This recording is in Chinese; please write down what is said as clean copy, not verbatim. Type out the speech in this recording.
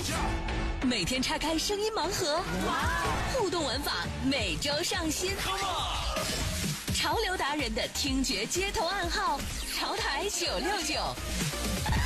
每天拆开声音盲盒，互动玩法每周上新。潮流达人的听觉街头暗号，潮台969。